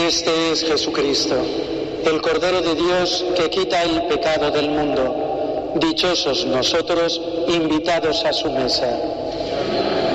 Este es Jesucristo, el Cordero de Dios que quita el pecado del mundo. Dichosos nosotros, invitados a su mesa.